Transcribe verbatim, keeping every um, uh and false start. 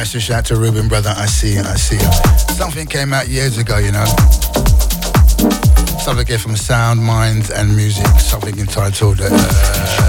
Massive shout to Ruben, brother. I see you, I see you. Something came out years ago, you know. Something came from Sound, Minds and Music. Something entitled uh,